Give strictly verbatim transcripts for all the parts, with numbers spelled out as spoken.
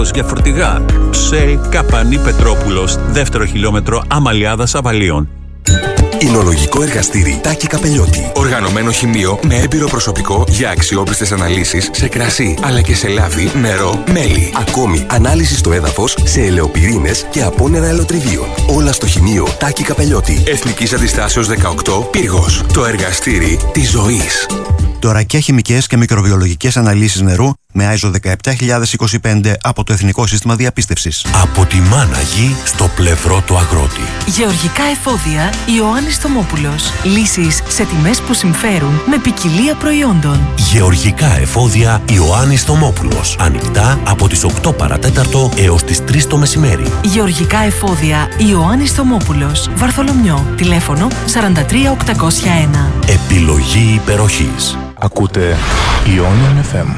Πόροδος για φορτηγά. Shell Καπανή Πετρόπουλος, δεύτερο χιλιόμετρο Αμαλιάδας Αβαλίων. Εινολογικό εργαστήρι Τάκη Καπελιώτη. Οργανωμένο χημείο με έμπειρο προσωπικό για αξιόπιστες αναλύσεις σε κρασί, αλλά και σε λάδι, νερό, μέλι. Ακόμη, ανάλυση στο έδαφος σε ελαιοπυρήνες και απόνερα ελαιοτριβίων. Όλα στο χημείο Τάκη Καπελιώτη. Εθνικής Αντιστάσεως δεκαοκτώ, Πύργος. Το εργαστήρι της ζωής. Δωρακιά χημικές και μικροβιολογικές αναλύσεις νερού με άι ες ο δεκαεπτά χιλιάδες είκοσι πέντε από το Εθνικό Σύστημα Διαπίστευσης. Από τη μάνα γη στο πλευρό του αγρότη. Γεωργικά εφόδια Ιωάννης Θωμόπουλος. Λύσεις σε τιμές που συμφέρουν με ποικιλία προϊόντων. Γεωργικά εφόδια Ιωάννης Θωμόπουλος. Ανοιχτά από τις οκτώ παρατέταρτο έως τις τρεις το μεσημέρι. Γεωργικά εφόδια Ιωάννης Θωμόπουλος. Βαρθολομιό. Τηλέφωνο σαράντα τρία οκτακόσια ένα. Επιλογή υπεροχής. Ακούτε Ionian εφ εμ.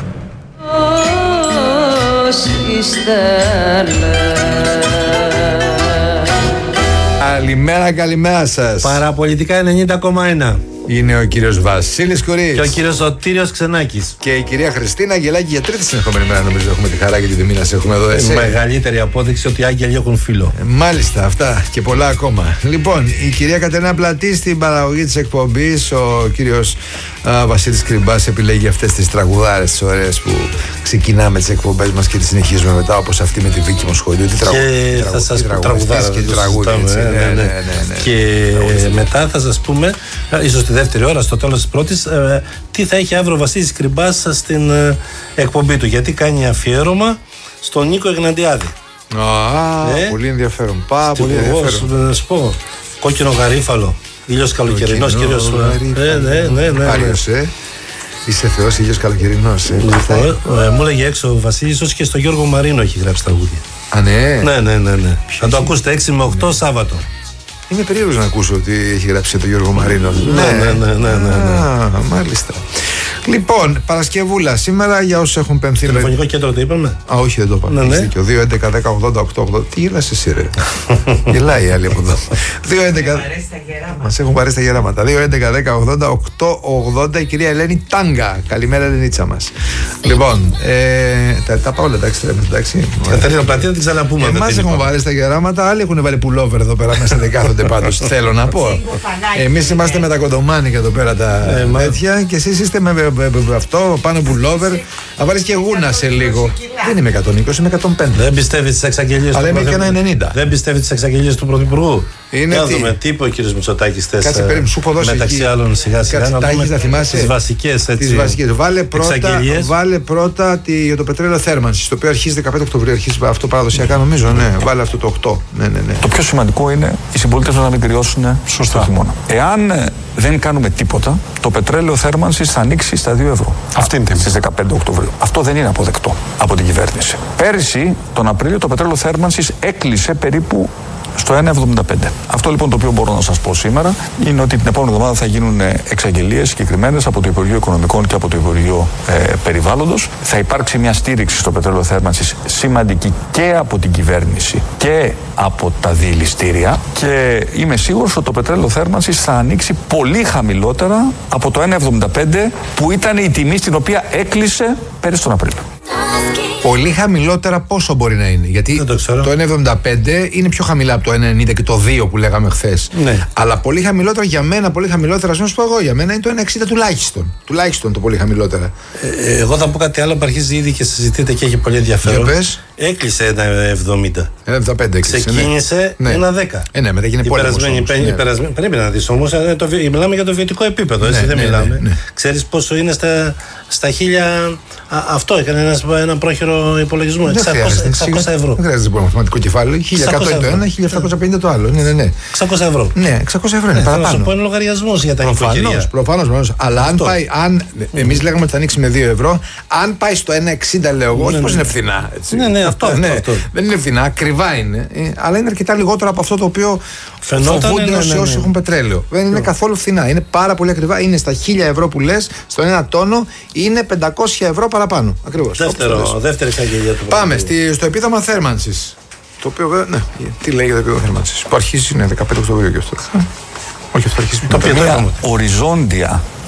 Καλημέρα, καλημέρα σας. Παραπολιτικά ενενήντα κόμμα ένα. Είναι ο κύριος Βασίλης Κορής και ο κύριος Σωτήριος Ξενάκης και η κυρία Χριστίνα Αγγελάκη. Για τρίτη συνεχόμενη μέρα νομίζω έχουμε τη χαρά και την τιμή να σε έχουμε εδώ. Η μεγαλύτερη απόδειξη ότι οι άγγελοι έχουν φίλο. ε, Μάλιστα, αυτά και πολλά ακόμα. Λοιπόν, η κυρία Κατερίνα Πλατή στην παραγωγή της εκπομπής. Ο κύριος α, Βασίλης Κρυμπάς επιλέγει αυτές τις τραγουδάρες τις ωραίες που ξεκινάμε τις εκπομπές μας και τις συνεχίζουμε μετά, όπως αυτή με τη Βίκη Μοσχολιού. Τι τραγουδ... Και θα σας πω τραγουδάρα και τραγούδι, έτσι, ναι, ναι, ναι, ναι, ναι. Και μετά θα σας πούμε, ίσως τη δεύτερη ώρα, στο τέλος της πρώτης, ε, τι θα έχει αύριο ο Βασίλης Κρυμπάς στην ε, εκπομπή του. Γιατί κάνει αφιέρωμα στον Νίκο Εγναντιάδη. Α, ε? πολύ ενδιαφέρον. Πάρα πολύ ενδιαφέρον. Να σου πω, κόκκινο γαρίφαλο, ήλιος καλοκαιρινός, κύριος. Ε, ναι, ναι, ναι. Άριος, ε. Είσαι θεός, ήλιος καλοκαιρινός. Ε. Λοιπόν, ε, μου έλεγε έξω ο Βασίλης, ίσως και στο Γιώργο Μαρίνο έχει γράψει τραγούδια. Α, ναι. Ναι, ναι, ναι, ναι. Θα το ακούσετε έξι με οκτώ Σάββατο. Είμαι περίεργος να ακούσω ότι έχει γράψει το Γιώργο Μαρίνο. Ναι, ναι, ναι, ναι, ναι, ναι. Α, μάλιστα. Λοιπόν, Παρασκευούλα, σήμερα για όσους έχουν πενθεί. Τηλεφωνικό κέντρο το είπαμε. Α, όχι, δεν το είπαμε. Ναι, ναι. δύο έντεκα δέκα ογδόντα οκτώ ογδόντα. Τι γελάς εσύ, ρε. Γελάει η άλλη από εδώ. δύο έντεκα. Μας έχουν πάρει στα γεράματα. δύο έντεκα δέκα ογδόντα οκτώ ογδόντα. Η κυρία Ελένη Τάγκα. Καλημέρα, Ελενίτσα μας. Λοιπόν, ε, τα, τα πάω όλα τα εξτρέμ, εντάξει. Κατερίνα Πλατή, να την ξαναπούμε. Εμάς έχουν βάλει στα γεράματα, άλλοι έχουν βάλει πουλόβερ εδώ πέρα μέσα, δεν κάθονται πάντως. Θέλω να πω. Εμείς είμαστε με τα κοντομάνικα εδώ πέρα τα τέτοια και εσείς είστε με αυτό πάνω πουλόβερ. Θα βάλεις και γούνα σε λίγο. Δεν είμαι εκατόν είκοσι, είμαι εκατόν πέντε. Δεν πιστεύεις τις εξαγγελίες του Πρωθυπουργού. Αλλά είμαι και ένα ενενήντα. Δεν πιστεύεις τις εξαγγελίες του Πρωθυπουργού. Είναι για να τι. δούμε τι είπε ο κύριος Μητσοτάκης χθες. Κάτσε περίπου, σου έχω δώσει. Μεταξύ άλλων σιγά σιγά να δούμε να θυμάσαι. τις βασικές, έτσι, τις βασικές. Βάλε πρώτα, βάλε πρώτα τη, το πετρέλαιο θέρμανσης, το οποίο αρχίζει δεκαπέντε Οκτωβρίου. Αρχίζει αυτό παραδοσιακά νομίζω. Ναι, βάλε αυτό το οκτώ. Ναι, ναι, ναι. Το πιο σημαντικό είναι οι συμπολίτες μας να μην κρυώσουν σωστά το χειμώνα. Εάν δεν κάνουμε τίποτα, το πετρέλαιο θέρμανσης θα ανοίξει στα δύο ευρώ. Αυτή είναι στις δεκαπέντε Οκτωβρίου. Αυτό δεν είναι αποδεκτό από την κυβέρνηση. Πέρυσι, τον Απρίλιο, το πετρέλαιο θέρμανσης έκλεισε περίπου στο ένα εβδομήντα πέντε. Αυτό λοιπόν το οποίο μπορώ να σας πω σήμερα είναι ότι την επόμενη εβδομάδα θα γίνουν εξαγγελίες συγκεκριμένες από το Υπουργείο Οικονομικών και από το Υπουργείο ε, Περιβάλλοντος. Θα υπάρξει μια στήριξη στο πετρέλαιο θέρμανσης σημαντική και από την κυβέρνηση και από τα διελιστήρια και είμαι σίγουρος ότι το πετρέλαιο θέρμανσης θα ανοίξει πολύ χαμηλότερα από το ένα εβδομήντα πέντε που ήταν η τιμή στην οποία έκλεισε πέρυσι τον Απρίλιο. Πολύ χαμηλότερα πόσο μπορεί να είναι? Γιατί το, το ένα εβδομήντα πέντε είναι πιο χαμηλά από το ένα ενενήντα και το δύο που λέγαμε χθες. Ναι. Αλλά πολύ χαμηλότερα για μένα, πολύ χαμηλότερα, ας πω εγώ, για μένα είναι το ένα εξήντα τουλάχιστον. Τουλάχιστον το πολύ χαμηλότερα. Ε, εγώ θα πω κάτι άλλο που αρχίζει ήδη και συζητείται και έχει πολύ ενδιαφέρον. Για πες. Έκλεισε ένα εβδομήντα. ένα εβδομήντα πέντε έκλεισε. Ξεκίνησε ναι. ένα δέκα. Ε, ναι, μετά έγινε πόλεμος. Ναι. Πρέπει να δεις όμως, μιλάμε για το βιωτικό επίπεδο, έτσι, ναι, δεν ναι, μιλάμε. Ναι, ναι. Ξέρεις πόσο είναι στα, στα χίλια. Α, αυτό έκανε ένας, ένα πρόχειρο υπολογισμό. εξακόσια ευρώ. Δεν χρειάζεται λοιπόν μαθηματικό κεφάλαιο. χίλια εκατό το ένα, χίλια επτακόσια πενήντα το άλλο. Ναι, ναι, ναι. εξακόσια ευρώ. Ναι, εξακόσια ευρώ είναι παραπάνω. Θα σου πω ένα λογαριασμό για τα νοικοκυριά. Προφανώς. Αλλά αν πάει. Εμείς λέγαμε ότι θα ανοίξει με δύο ευρώ. Αν πάει στο ένα εξήντα, λέω εγώ, όχι πως είναι φθηνά. Ναι, ναι, αυτό. Δεν είναι φθηνά, ακριβά είναι. Αλλά είναι αρκετά λιγότερο από αυτό το οποίο φοβούνται όσοι έχουν πετρέλαιο. Δεν είναι καθόλου φθηνά. Είναι πάρα πολύ ακριβά. Είναι στα χίλια ευρώ που λες, στο ένα τόνο είναι πεντακόσια ευρώ παραπάνω. Ακριβώς. Δεύτερο, δεύτερη εισαγγελία του. Πάμε στη, στο επίδομα θέρμανσης. Το οποίο, ναι, τι λέει για το επίδομα θέρμανσης. Που αρχίζει είναι δεκαπέντε Οκτωβρίου και αυτό. Όχι, αυτό αρχίζει. Το οποίο μια οριζόντια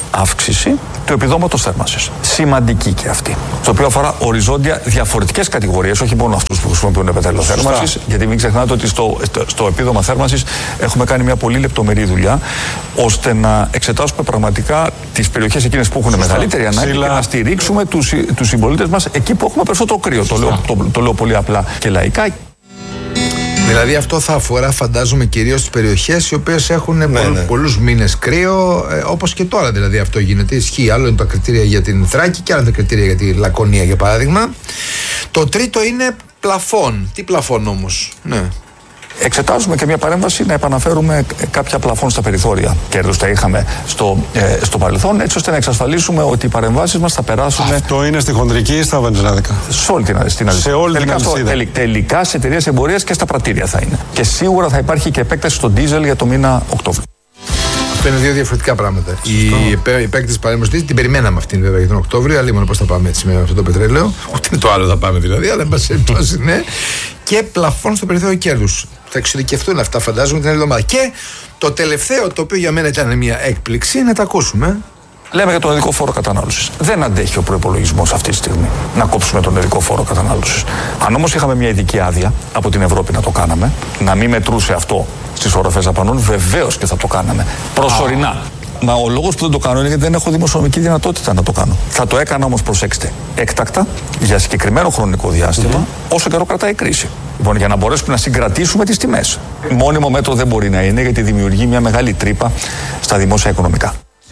αύξηση του επιδόματος θέρμανσης. Σημαντική και αυτή. Το οποίο αφορά οριζόντια διαφορετικές κατηγορίες, όχι μόνο αυτούς που χρησιμοποιούν πετρέλαιο θέρμανσης, γιατί μην ξεχνάτε ότι στο, στο επίδομα θέρμανσης έχουμε κάνει μια πολύ λεπτομερή δουλειά, ώστε να εξετάσουμε πραγματικά τις περιοχές εκείνες που έχουν Σωστά. μεγαλύτερη ανάγκη Σύλλα. και να στηρίξουμε τους, τους συμπολίτες μας εκεί που έχουμε περισσότερο κρύο. Το λέω, το, το λέω πολύ απλά και λαϊκά. Δηλαδή αυτό θα αφορά, φαντάζομαι, κυρίως τις περιοχές οι οποίες έχουν ναι, πολλ, ναι. πολλούς μήνες κρύο, ε, όπως και τώρα δηλαδή αυτό γίνεται. Ισχύει, άλλο είναι τα κριτήρια για την Θράκη και άλλα τα κριτήρια για τη Λακωνία, για παράδειγμα. Το τρίτο είναι πλαφόν. Τι πλαφόν όμως? Ναι. Εξετάζουμε και μια παρέμβαση να επαναφέρουμε κάποια πλαφόν στα περιθώρια κέρδους τα είχαμε στο, ε, στο παρελθόν, έτσι ώστε να εξασφαλίσουμε ότι οι παρεμβάσεις μας θα περάσουν. Αυτό είναι στη χοντρική ή στα βενζινάδικα? Σε όλη την αλυσίδα. Σε όλη τελικά, την αλυσίδα. Τελ, τελικά σε εταιρείες εμπορίας και στα πρατήρια θα είναι. Και σίγουρα θα υπάρχει και επέκταση στο ντίζελ για το μήνα Οκτώβριο. Αυτό είναι δύο διαφορετικά πράγματα. Η, η επέκταση παρέμβαση την περιμέναμε αυτήν βέβαια για τον Οκτώβριο, αλλά μόνο πώς θα πάμε έτσι με αυτό το πετρέλαιο. Ούτε το άλλο θα πάμε δηλαδή, αλλά εν πάση περιπτώσει ναι. Και πλαφόν στο περιθώριο κέρδους. Θα εξειδικευτούν αυτά, φαντάζομαι, την άλλη εβδομάδα. Και το τελευταίο, το οποίο για μένα ήταν μια έκπληξη, να τα ακούσουμε. Λέμε για τον ειδικό φόρο κατανάλωσης. Δεν αντέχει ο προϋπολογισμός αυτή τη στιγμή να κόψουμε τον ειδικό φόρο κατανάλωσης. Αν όμως είχαμε μια ειδική άδεια από την Ευρώπη να το κάναμε, να μην μετρούσε αυτό στις οροφές δαπανών, βεβαίως και θα το κάναμε. Προσωρινά. Μα ο λόγος που δεν το κάνω είναι γιατί δεν έχω δημοσιονομική δυνατότητα να το κάνω. Θα το έκανα όμως, προσέξτε, έκτακτα, για συγκεκριμένο χρονικό διάστημα, mm-hmm. όσο καιρό κρατάει η κρίση. Λοιπόν, για να μπορέσουμε να συγκρατήσουμε τις τιμές. Μόνιμο μέτρο δεν μπορεί να είναι, γιατί δημιουργεί μια μεγάλη τρύπα στα δημόσια οικονομικά.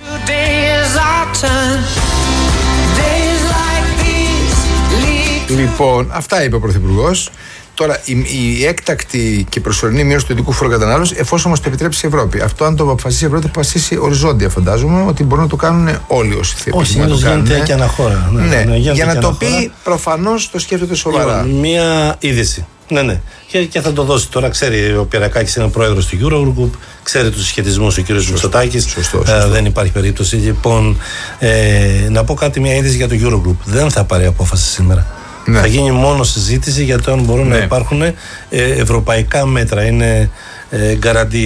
Λοιπόν, αυτά είπε ο Πρωθυπουργός. Τώρα, η, η έκτακτη και προσωρινή μείωση του ειδικού φόρου κατανάλωση, εφόσον μας το επιτρέψει η Ευρώπη. Αυτό, αν το αποφασίσει η Ευρώπη, θα αποφασίσει οριζόντια, φαντάζομαι, ότι μπορούν να το κάνουν όλοι όσοι θέλουν. Όχι, να το κάνουν. γίνεται και αναχώρα. Ναι, ναι, ναι, για να το αναχώρα. πει, προφανώς το σκέφτεται σοβαρά. Λοιπόν, μία είδηση. Ναι, ναι. Και, και θα το δώσει τώρα. Ξέρει ο Πιερακάκης είναι πρόεδρος του Eurogroup, ξέρει τους συσχετισμούς ο κ. Μητσοτάκης. Ε, δεν υπάρχει περίπτωση. Λοιπόν, ε, να πω κάτι, μια είδηση για το Eurogroup. Δεν θα πάρει απόφαση σήμερα. Ναι. Θα γίνει μόνο συζήτηση για το αν μπορούν ναι. να υπάρχουν ε, ευρωπαϊκά μέτρα. Είναι ε, γκαραντή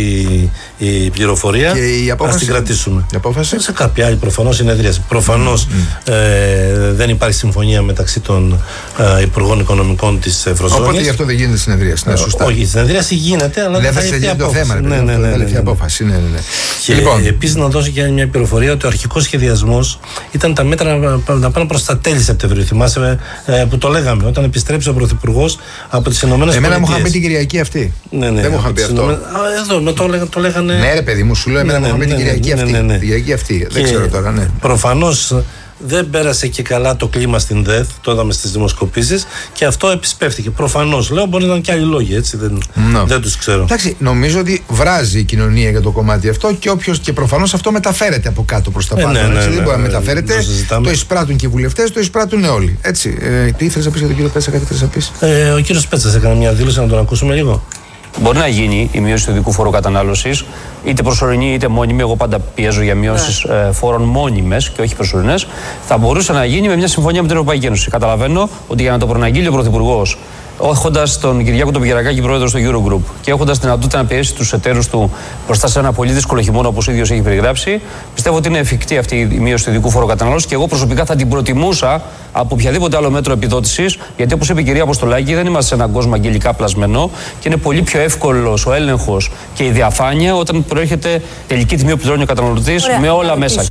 η πληροφορία. Και η απόφαση. Ας την κρατήσουμε. Η απόφαση. Σε κάποια άλλη προφανώς συνεδρίαση. Προφανώς mm. ε, δεν υπάρχει συμφωνία μεταξύ των ε, Υπουργών Οικονομικών της Ευρωζώνης. Οπότε γι' αυτό δεν γίνεται συνεδρίαση. Ναι, σωστά. Όχι, η συνεδρίαση γίνεται, αλλά δεν θα έχει το θέμα. Ναι, ναι, ναι, ναι, ναι. απόφαση. Ναι, ναι, ναι. Και λοιπόν. Επίσης να δώσω και μια πληροφορία ότι ο αρχικός σχεδιασμός ήταν τα μέτρα να πάνε προς τα τέλη Σεπτεμβρίου. Θυμάσαι ε, που το λέγαμε όταν επιστρέψει ο Πρωθυπουργός από τις Ηνωμένες Πολιτείες. Εμένα μου είχαν πει την Κυριακή αυτή. Ναι, ναι, δεν μου είχαν πει αυτό. Εδώ το, λέγα, το λέγανε. Ναι, ρε παιδί μου, σου λέω, εμένα μου είχαν πει την Κυριακή αυτή. Την Κυριακή αυτή. Δεν ξέρω τώρα, ναι. Προφανώς δεν πέρασε και καλά το κλίμα στην ΔΕΘ, το είδαμε στις δημοσκοπήσεις και αυτό επισπεύτηκε. Προφανώς, λέω, μπορεί να είναι και άλλοι λόγοι, έτσι, δεν, no. δεν τους ξέρω. Εντάξει, νομίζω ότι βράζει η κοινωνία για το κομμάτι αυτό και, όποιος, και προφανώς αυτό μεταφέρεται από κάτω προς τα πάνω. Ε, ναι, ναι, έτσι, ναι, δεν μπορεί να μεταφέρεται. Το, το εισπράττουν και οι βουλευτές, το εισπράττουν όλοι. Έτσι. Ε, τι ήθελες να πεις για τον κύριο Πέτσα, κάτι ήθελες να πεις? Ε, ο κύριος Πέτσας έκανε μια δήλωση, να τον ακούσουμε λίγο. Μπορεί να γίνει η μείωση του ειδικού φόρου κατανάλωσης, είτε προσωρινή είτε μόνιμη. Εγώ πάντα πιέζω για μειώσεις yeah. ε, φόρων μόνιμες και όχι προσωρινές. Θα μπορούσε να γίνει με μια συμφωνία με την Ευρωπαϊκή Ένωση. Καταλαβαίνω ότι για να το προναγγείλει ο Πρωθυπουργός, έχοντας τον Κυριάκο τον Πιερακάκη πρόεδρο στο Eurogroup και έχοντας την δυνατότητα να πιέσει τους εταίρους του μπροστά σε ένα πολύ δύσκολο χειμώνα όπως ο ίδιος έχει περιγράψει, πιστεύω ότι είναι εφικτή αυτή η μείωση του ειδικού φόρου κατανάλωσης και εγώ προσωπικά θα την προτιμούσα από οποιαδήποτε άλλο μέτρο επιδότησης, γιατί όπως είπε η κυρία Αποστολάκη, δεν είμαστε σε έναν κόσμο αγγελικά πλασμένο και είναι πολύ πιο εύκολος ο έλεγχος και η διαφάνεια όταν προέρχεται τελική τιμή που πληρώνει ο καταναλωτής με όλα μέσα.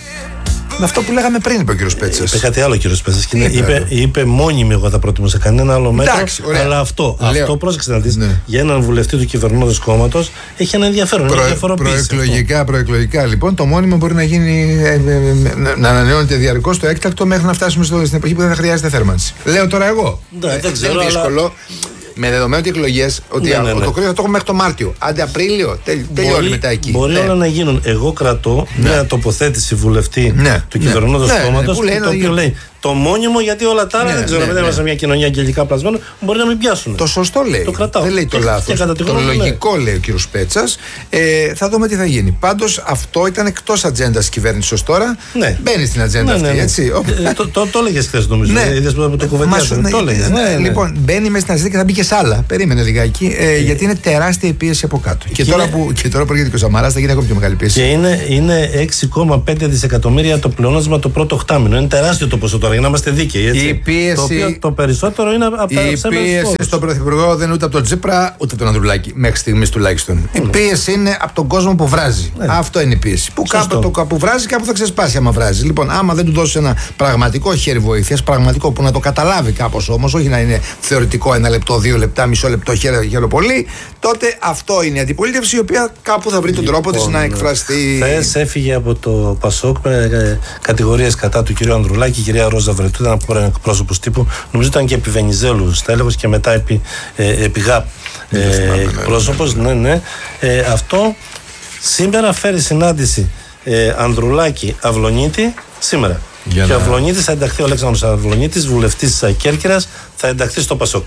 Με αυτό που λέγαμε πριν, είπε ο κύριος Πέτσας. Είπε κάτι άλλο ο κύριος Πέτσας. Είπε, είπε, είπε μόνιμη, εγώ θα προτιμούσα κανένα άλλο μέτρο. Εντάξει, αλλά αυτό, αυτό πρόσεξε να δεις, ναι. για έναν βουλευτή του κυβερνώντος κόμματος έχει ένα ενδιαφέρον. Προ, προεκλογικά, προεκλογικά λοιπόν, το μόνιμο μπορεί να γίνει, ε, ε, ε, να ανανεώνεται διαρκώς το έκτακτο μέχρι να φτάσουμε στο, στην εποχή που δεν θα χρειάζεται θέρμανση. Λέω τώρα εγώ. Ναι, ε, δεν ξέρω, είναι δύσκολο. Αλλά... Με δεδομένο ότι οι εκλογές, ότι ναι, ναι, ναι. το κρύο θα το έχουμε μέχρι το Μάρτιο. Άντε Απρίλιο, τελ, τελειώνει μετά εκεί. Μπορεί ναι. όλα να γίνουν. Εγώ κρατώ ναι. μια τοποθέτηση βουλευτή ναι. του κυβερνώντος ναι. κόμματος, ναι. το οποίο λέει το μόνιμο, γιατί όλα τα άλλα Ναι, δεν ξέρω, ναι, δεν ναι. είμαστε μια κοινωνία αγγελικά πλασμένο, μπορεί να μην πιάσουν. Το σωστό λέει. Το κρατάω. Δεν λέει το Και- λάθος. και κατά τη Το γνώμη μου, λογικό λέει ο κύριος Πέτσας. Ε, θα δούμε τι θα γίνει. Πάντως αυτό ήταν εκτός ατζέντας της κυβέρνησης ως τώρα. Ναι. Μπαίνει στην ατζέντα Ναι, ναι, αυτή, ναι. έτσι. Ε, το, το, το έλεγες χθες νομίζω. Ναι. Ε, είδες που το Μας- κουβεντιάζουμε. ναι, Το έλεγες. ναι, Ναι, ναι. Λοιπόν, μπαίνει μέσα στην ατζέντα και θα μπει και σ' άλλα. Περίμενε λιγάκι. Ε, γιατί είναι τεράστια η πίεση από κάτω. Και, Και τώρα, είναι- που, και τώρα που έρχεται και ο Σαμαράς θα γίνει ακόμη πιο μεγάλη πίεση. Και είναι, είναι έξι κόμμα πέντε δισεκατομμύρια το πλεόνασμα το πρώτο οχτάμινο. Είναι τεράστιο το ποσό τώρα, για να είμαστε δίκαιοι. Έτσι. Η πίεση- Το, οποίο, το περισσότερο είναι από τα Η ψέματα πίεση φόρους. στον Πρωθυπουργό δεν είναι ούτε από τον Τσίπρα ούτε από τον Ανδρουλάκη. Μέχρι στιγμή τουλάχιστον. Η πίεση είναι από τον κόσμο που βράζει. Αυτό είναι η πίεση. Που Σωστό. κάπου, το, κάπου βράζει, κάπου θα ξεσπάσει άμα βράζει. Λοιπόν, άμα δεν του δώσει ένα πραγματικό χέρι βοήθεια, πραγματικό που να το καταλάβει κάπω όμως, όχι να είναι θεωρητικό ένα λεπτό, δύο λεπτά, μισό λεπτό, χέρι, χέρι πολύ, τότε αυτό είναι η αντιπολίτευση η οποία κάπου θα βρει τον τρόπο τη να εκφραστεί. Χθες έφυγε από το Πασόκ με κατηγορίες κατά του κ. Ανδρουλάκη, η κυρία Ρόζα Βρετού, ήταν από πρώην εκπρόσωπος τύπου. Νομίζω ήταν και επί Βενιζέλου στέλεχος και μετά επί, ε, επί ΓΑΠ ε, εκπρόσωπος. Ναι, ναι. Ε, αυτό σήμερα φέρει συνάντηση ε, Ανδρουλάκη Αυλονίτη σήμερα. Για και να- ο Αυλονίτης θα ενταχθεί, ο Αλέξανδρος Αυλονίτης, βουλευτής της Κέρκυρας, θα ενταχθεί στο Πασόκ.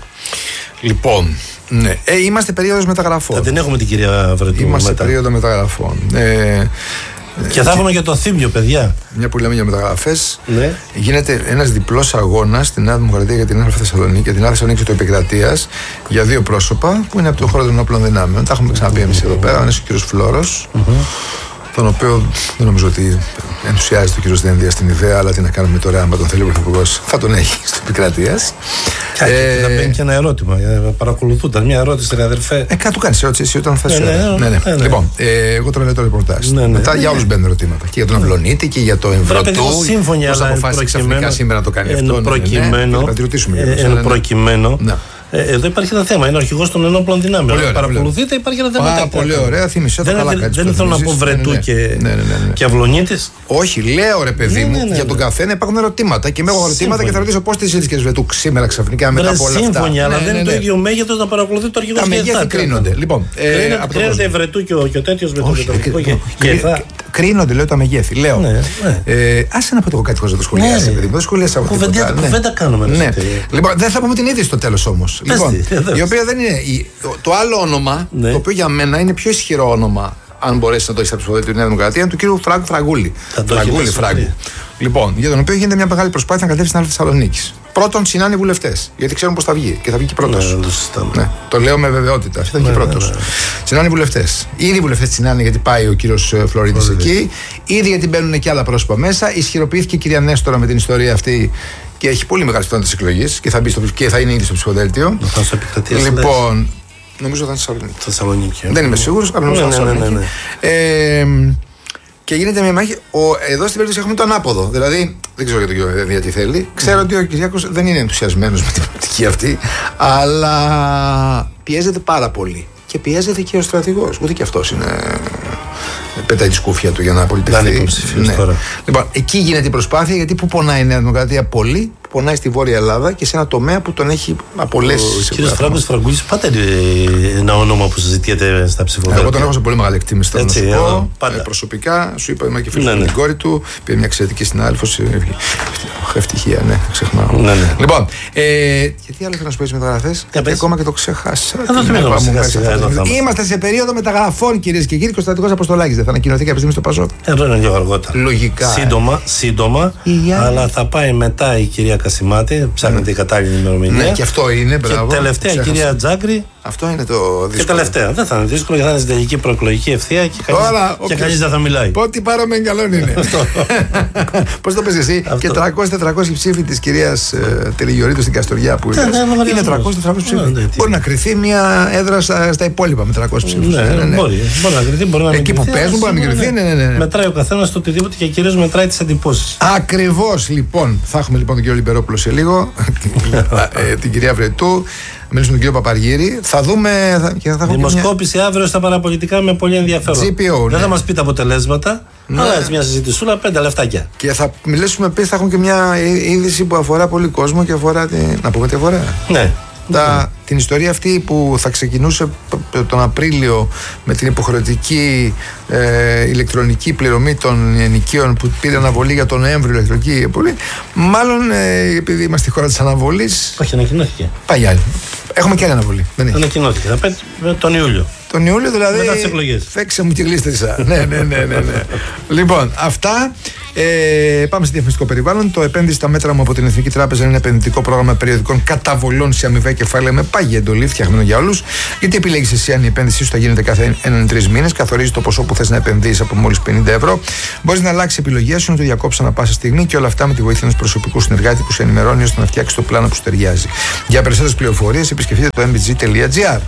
Λοιπόν, ναι. Ε, είμαστε περίοδος μεταγραφών. Θα την έχουμε την κυρία Βρετού Είμαστε μετά. περίοδο μεταγραφών. Ε, Και θα έχουμε και το Θήμιο, παιδιά. Μια που λέμε για μεταγραφές, Ναι. γίνεται ένας διπλός αγώνας στη Νέα Δημοκρατία για την Α Θεσσαλονίκη και την Α Θεσσαλονίκη του Επικρατείας για δύο πρόσωπα που είναι από τον χώρο των όπλων δυνάμεων. Τα έχουμε ξαναπεί εμείς εδώ πέρα. Ο ένας ο κύριος Φλόρος, τον οποίο δεν νομίζω ότι ενθουσιάζεται ο κύριος Δένδια στην ιδέα, αλλά τι να κάνουμε τώρα, άμα τον θέλει ο Πρωθυπουργός, θα τον έχει στο Επικρατείας. Ε, θα μπαίνει και ένα ερώτημα. ε, Παρακολουθούνταν μια ερώτηση, ρε αδερφέ. Ε, κάτω κάνει ερώτηση εσύ όταν θα Ναι, σου. ναι, Ναι, ναι. ναι, ναι. Λοιπόν, ε, εγώ τώρα λέω το ρεπορτάζ. Ναι, ναι. Μετά Ναι, για ναι. όλου μπαίνουν ερωτήματα. Και για τον Αυλονίτη και για το Βρε, Εμβρωτού. παιδί μου, σύμφωνοι, Πώς αλλά εν αποφάσισε ξαφνικά προκειμένου- σήμερα να το κάνει εν αυτό. ναι, ναι, ναι. προκειμένου- Θα τη ρωτήσουμε. ε, για το, εν ναι, ναι. προκειμένου, Ναι. ε, εδώ υπάρχει ένα θέμα. Είναι ο αρχηγός των ενόπλων δυνάμεων. Πολύ Αν ωραία, παρακολουθείτε, υπάρχει ένα θέμα. Πάρα τέτοιο. πολύ ωραία, θύμισε το Δεν, καλά δεν, κάνεις που δεν το θέλω να πω θυμίζεις. Βρετού Ναι, ναι, και, ναι, ναι, ναι, ναι. και Αυλονίτης. Όχι, λέω ρε παιδί Ναι, μου, ναι, ναι, για ναι. τον καθένα υπάρχουν ερωτήματα. Και με έχω ερωτήματα Σύμφωνοι. και θα ρωτήσω πώ τη ζήτησε κύριε Βρετού σήμερα ξαφνικά μετά Βρε, από όλα αυτά. σύμφωνοι, αλλά Ναι, δεν ναι, είναι το ναι. ίδιο μέγεθος να παρακολουθεί το αρχηγό Τα και μεγέθη εθά. κρίνονται. Λοιπόν, ε, Κρίνεται- από το Κρίνεται κόσμο. Βρετού και ο, και ο τέτοιος με το Όχι, με το αρχηγό κρι- και- και κρι- εθά. κρίνονται, λέω τα μεγέθη. Λέω. Ναι, ναι. Ε, άσε να πω εγώ κάτι χωρίς να το σχολιάσει. Ναι. παιδί μου. Δεν σχολιάσα από Κουβεντιά- τίποτα. Ναι. κουβέντα κάνουμε, ρε, Ναι. εσύ. Λοιπόν, δεν θα πούμε την είδηση στο τέλος όμως. Πες Λοιπόν, τη, εδώ. η οποία δεν είναι. η- το άλλο όνομα, Ναι. το οποίο για μένα είναι πιο ισχυρό όνομα, αν μπορέσει να το έχει στα ψηφοδέλτια του Νέα Δημοκρατία, είναι του κύριου Φράγκου Φραγκούλη. Θα το έχει Φραγκούλη, μέσα, Φράγκου. ναι. Λοιπόν, για τον οποίο γίνεται μια μεγάλη προσπάθεια να κατέβει στην Άλλη Θεσσαλονίκη. Πρώτον, συνάνε βουλευτέ, γιατί ξέρουν πώ θα βγει και θα βγει και πρώτο. Ναι, δεν το συζητάμε. Ναι, το λέω με βεβαιότητα. Θα βγει Ναι, πρώτο. ναι, ναι. Συνάνε οι βουλευτέ. Ήδη οι βουλευτέ συνάνε γιατί πάει ο κύριο Φλωρίδη εκεί. Ήδη γιατί μπαίνουν και άλλα πρόσωπα μέσα. Ισχυροποιήθηκε η κυρία Νέστορα με την ιστορία αυτή και έχει πολύ μεγάλη πιθανότητα τη εκλογή και, θα μπει στο- και θα είναι ήδη στο ψηφοδέλτιο. Να θα στο επικρατείας, Λοιπόν, νομίζω θα είναι στη Θεσσαλονίκη. Θεσσαλονίκη. Δεν είμαι σίγουρο, αλλά νομίζω Ναι, θα είναι ναι, ναι, Θεσσαλονίκη. ναι. Ε, και γίνεται μια μάχη. Ο, εδώ στην περίπτωση έχουμε το ανάποδο. Δηλαδή, δεν ξέρω για τον κύριο Δένδια τι θέλει. Ξέρω ότι ο Κυριάκος δεν είναι ενθουσιασμένο με την πολιτική αυτή, αλλά πιέζεται πάρα πολύ. Και πιέζεται και ο στρατηγός. Ούτε και αυτός είναι. Πετάει τη σκούφια του για να πολιτευτεί. Δεν είναι υποψήφιος τώρα. Λοιπόν, εκεί γίνεται η προσπάθεια γιατί που πονάει η Νέα Δημοκρατία πολύ, που πονάει στη Βόρεια Ελλάδα και σε ένα τομέα που τον έχει απολέσει. Ο σε κύριος πολλά Φράγκος Φραγκούλης πάντα είναι ένα όνομα που συζητιέται στα ψηφοδέλτια. Εγώ τον έχω σε πολύ μεγάλη εκτίμηση. Θέλω να Έτσι, σου εδώ, πω. πάντα. Ε, προσωπικά, σου είπα, είμαι και φίλο Ναι, με ναι. την κόρη του. Πήρε μια εξαιρετική συνάδελφο. Ευτυχία, ναι, ξεχνάω. Ναι, ναι. Λοιπόν, ε, και τι άλλο θέλω να σου πω για μεταγραφέ. Για πες. Ακόμα και το ξεχάσα. θα Τι το να μείνουμε πάμε σιγά μέσα σιγά, αυτό το εδώ θα σημείο. είμαστε. Είμαστε σε περίοδο μεταγραφών, κυρίε και κύριοι. Και ο στρατηγός Αποστολάκης δεν θα ανακοινωθεί κάποια στιγμή στο Πασόκ. Εδώ είναι λίγο αργότερα. Λογικά. Σύντομα, σύντομα. Η άλλη. Αλλά θα πάει μετά η κυρία Κασιμάτη. Ψάχνεται η κατάλληλη ημερομηνία. Ναι, και αυτό είναι, Και μπράβο. τελευταία η Ξέχασα. κυρία Τζάγκρη. Αυτό είναι το Και δύσκολο. τελευταία. Δεν θα είναι δύσκολο γιατί θα είναι συνταγική προεκλογική ευθεία και Τώρα, κανείς- και όποιος- κανείς δεν θα μιλάει. Πότε πάρω με εγκαλόν είναι. Πώς το πες εσύ. Αυτό. Και τριακόσιοι τετρακόσιοι ψήφοι της κυρίας ε, Τελιγιορίδου στην Καστοριά που Ναι, είναι. ναι, Είναι λογαριασμός. τριακόσιοι τετρακόσιοι Ναι, ψήφοι. ναι, τι- Μπορεί να κρυθεί μια έδρα στα, στα υπόλοιπα με τριακόσιους ψήφους. Ναι, Ναι, ναι. μπορεί. Μπορεί να κρυθεί, μπορεί να μην Εκεί που κρυθεί, παίζουν, αλλά μπορεί να μην σίγουρα, κρυθεί, ναι, ναι, ναι. Μετράει ο καθένα το οτιδήποτε και κυρίως μετράει τις εντυπώσεις. Ακριβώς λοιπόν. Θα έχουμε λοιπόν τον κύριο Λιμπερόπουλο σε λίγο. ε, την κυρία Βρετού. Θα μιλήσουμε τον κύριο Παπαργύρη. Θα δούμε. Θα, και θα έχουμε και μια... Δημοσκόπηση αύριο στα παραπολιτικά με πολύ ενδιαφέρον. τζι πι ο, Δεν ναι. θα μας πει τα αποτελέσματα, Ναι. αλλά έτσι μια συζητησούλα, πέντε λεφτάκια. Και θα μιλήσουμε επίσης, θα έχουμε και μια είδηση που αφορά πολύ κόσμο και αφορά. Τη... Να πούμε τι αφορά. Ναι. Τα, την ιστορία αυτή που θα ξεκινούσε τον Απρίλιο με την υποχρεωτική ε, ηλεκτρονική πληρωμή των ενοικίων που πήρε αναβολή για τον Νοέμβριο, ηλεκτρονική πολύ, μάλλον ε, επειδή είμαστε στη χώρα της αναβολής. Όχι, ανακοινώθηκε. Πάει άλλη. Έχουμε και άλλη αναβολή. Ανακοινώθηκε. Θα πάει τον Ιούλιο. Τον Ιούλιο δηλαδή. Μετά τις εκλογές. Φέξε μου και γλίστρισα. ναι, ναι, ναι, ναι, ναι. Λοιπόν, αυτά. Ε, πάμε σε διαφημιστικό περιβάλλον. Το επένδυση στα μέτρα μου από την Εθνική Τράπεζα είναι ένα επενδυτικό πρόγραμμα περιοδικών καταβολών σε αμοιβαία κεφάλαια με πάγια εντολή, φτιαγμένο για όλους. Γιατί επιλέγεις εσύ αν η επένδυσή σου θα γίνεται κάθε έναν τρεις μήνες, καθορίζει το ποσό που θες να επενδύσεις από μόλις πενήντα ευρώ. Μπορείς να αλλάξεις επιλογή σου, να το διακόψεις ανά πάσα στιγμή και όλα αυτά με τη βοήθεια ενός προσωπικού συνεργάτη που σε ενημερώνει ώστε να φτιάξεις το πλάνο που σου ταιριάζει. Για περισσότερες πληροφορίες επισκεφτείτε το εμ μπι τζι τελεία τζι αρ.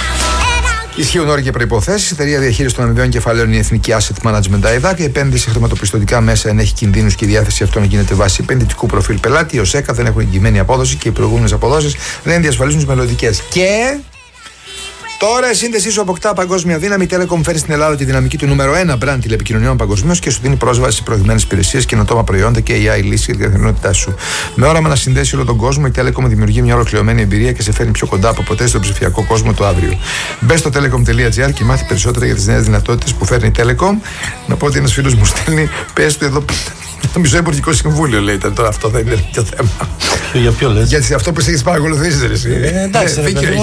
Ισχύουν όροι και προϋποθέσεις. Η εταιρεία διαχείριση των αμοιβαίων κεφαλαίων η Εθνική Asset Management ΑΕΔΑΚ. Η επένδυση σε χρηματοπιστωτικά μέσα ενέχει κινδύνους και η διάθεση αυτών γίνεται βάση επενδυτικού προφίλ πελάτη. Οι ΟΣΕΚΑ δεν έχουν εγγυημένη απόδοση και οι προηγούμενες αποδόσεις δεν διασφαλίζουν τις μελλοντικές. Και τώρα η σύνδεσή σου αποκτά παγκόσμια δύναμη. Η Telecom φέρει στην Ελλάδα τη δυναμική του νούμερο ένα brand τηλεπικοινωνιών παγκοσμίως και σου δίνει πρόσβαση σε προηγμένες υπηρεσίες, καινοτόμα προϊόντα και έι άι λύσεις για την καθημερινότητά σου. Με όραμα να συνδέσει όλο τον κόσμο, η Telecom δημιουργεί μια ολοκληρωμένη εμπειρία και σε φέρνει πιο κοντά από ποτέ στον ψηφιακό κόσμο του αύριο. Μπες στο telecom τελεία τζι αρ και μάθει περισσότερα για τις νέες δυνατότητες που φέρνει η Telecom. Να πω ότι ένας φίλος μου στέλνει, πες του εδώ. Το μισό υπουργικό συμβούλιο λέει ήταν τώρα, αυτό δεν είναι το θέμα. Για ποιο λες? Γιατί αυτό που έχεις παρακολουθήσει, δεν εσύ. Εντάξει,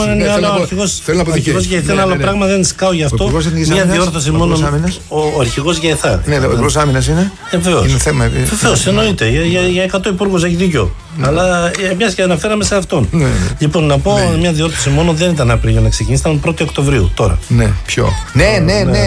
θέλω να πω αρχηγός για εθνά, ένα άλλο πράγμα δεν σκάω γι' αυτό. Μια διόρθωση μόνο. Ο αρχηγός για εθνά. Ναι, ο υπουργός άμυνας είναι. Βεβαίως, εννοείται. Για εκατό υπουργούς έχει δίκιο. Αλλά μια και αναφέραμε σε αυτόν. Λοιπόν, να πω μια διόρθωση μόνο, δεν ήταν Απρίλιο να ξεκινήσει, ήταν πρώτη Οκτωβρίου τώρα. Ναι, ποιο? Ναι, ναι, ναι.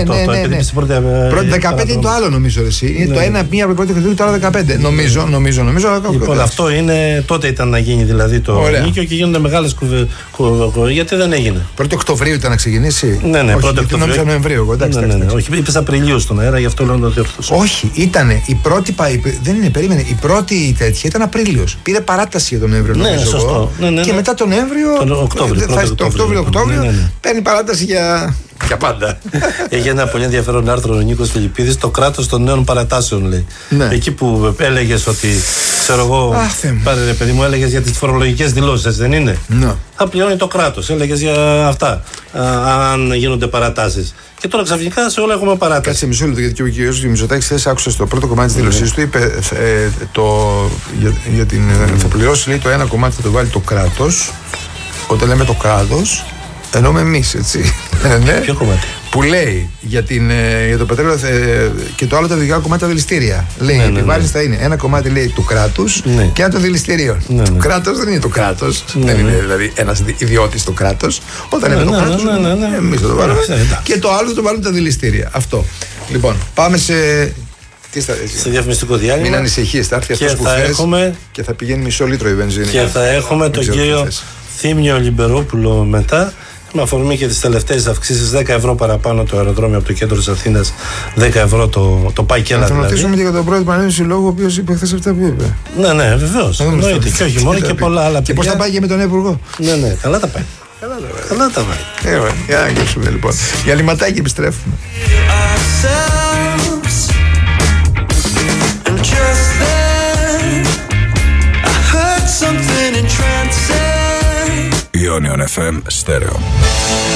Πρώτη δεκαπέντε είναι το άλλο νομίζω εσύ. Είναι το ένα μία από πρώτη Οκτωβρίου, το άλλο δεκαπέντε. Νομίζω, νομίζω, νομίζω. Λοιπόν, αυτό είναι, τότε ήταν να γίνει δηλαδή το νίκιο και γίνονται μεγάλες κουβέντες. Γιατί δεν έγινε. Πρώτη Οκτωβρίου ήταν να ξεκινήσει. Ναι, ναι, πρώτη Οκτωβρίου. Νόμιζα Νοεμβρίου. Ναι, ναι, ναι. Όχι, είπες Απριλίου στον αέρα, γι' αυτό λέω να το διορθώσω. Όχι, ήταν η πρώτη. Δεν είναι, περίμενε. Η πρώτη τέτοια ήταν Απρίλιος. Πήρε παράταση για τον Νοέμβριο. Ναι, σωστό. Ναι, ναι, ναι. Και μετά τον Νοέμβριο. Τον Οκτώβριο. Το Οκτώβριο-Οκτώβριο ναι, ναι, ναι. Παίρνει παράταση για. Για πάντα. Έχει ένα πολύ ενδιαφέρον άρθρο ο Νίκος Φιλιππίδης, το κράτος των νέων παρατάσεων λέει. Ναι. Εκεί που έλεγες ότι, ξέρω εγώ, πάρε ρε παιδί μου, έλεγες για τις φορολογικές δηλώσεις, δεν είναι. Ναι. Θα πληρώνει το κράτος, έλεγες για αυτά, α, αν γίνονται παρατάσεις. Και τώρα ξαφνικά σε όλα έχουμε παράταση. Κάτσε μισό λεπτό, γιατί και ο κ. Μητσοτάκης χθες άκουσα στο πρώτο κομμάτι της δήλωσής του, είπε ε, το, για, για την, θα πληρώσει λέει, το ένα κομμάτι θα το βάλει το κράτος. Όταν λέμε το κράτος, εννοούμε εμείς, έτσι. Ναι. Ποιο κομμάτι? Που λέει για, την, για το πετρέλαιο ε, και το άλλο τα δικά κομμάτια τα δηληστήρια. Λέει η ναι, ναι, επιβάρυνση ναι. θα είναι ένα κομμάτι λέει του κράτους ναι. και ένα των δηληστηρίων. Ναι, ναι. Το κράτος δεν είναι το κράτος. Ναι, δεν είναι ναι. δηλαδή ένας ιδιώτης το κράτος. Όταν ναι, είναι ναι, το κράτος, ναι, ναι, ναι, ναι. εμείς θα το βάλουμε. Ναι, ναι. Και το άλλο θα το βάλουμε τα δηληστήρια. Αυτό. Λοιπόν, πάμε σε. Τι στα... σε διαφημιστικό διάλειμμα. Μην ανησυχείς, θα έρθει αυτός που θες έχουμε... και θα πηγαίνει μισό λίτρο η βενζίνη. Και θα έχουμε τον κύριο Θήμιο Λιμπερόπουλο μετά. Με αφορμή και τις τελευταίες αυξήσεις, δέκα ευρώ παραπάνω το αεροδρόμιο από το κέντρο της Αθήνας, δέκα ευρώ το, το πάει και έλα. Θα δηλαδή. ρωτήσουμε και για τον πρόεδρο του Πανελλήνιου Συλλόγου, ο οποίος είπε χθες αυτά που είπε. Ναι, ναι, βεβαίως. Εννοείται. Και όχι μόνο και πολλά άλλα. Και πώς θα πάει και με τον Υπουργό. Ναι, ναι, καλά τα πάει. Καλά τα πάει. Ε, για να αγγίξουμε λοιπόν. Για λιματάκι επιστρέφουμε. Ionion εφ εμ Stereo.